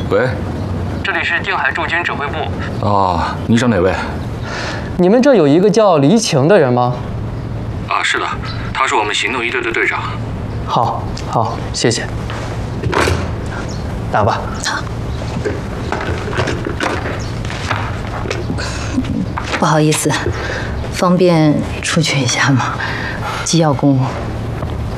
喂， 这里是定海驻军指挥部。 哦，你找哪位？ 你们这有一个叫黎晴的人吗？ 啊，是的，他是我们行动一队的队长。 好，好，谢谢。打吧。 好。不好意思，方便出去一下吗？机要公务。